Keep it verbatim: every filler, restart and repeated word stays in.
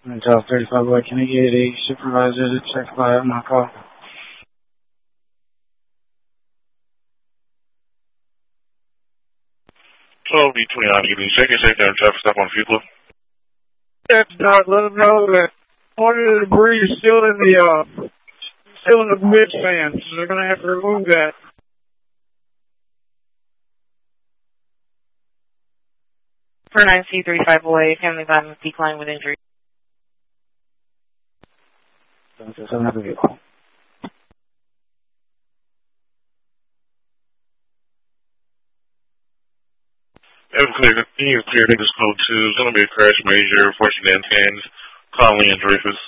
Intel thirty-five boy, can I get a supervisor to check by my call? twelve B twenty-nine, give me a second, second, traffic stop on Fuqua. That's not, let them know that part of the debris is still in the, uh, still in the mid fan, so they're gonna have to remove that. For nine C thirty-five boy, family violence decline with injury. Entonces, another vehicle. Ever clear, can you clear niggas code two? It's gonna be a crash major, fortunate intends, Conley and Dreyfus.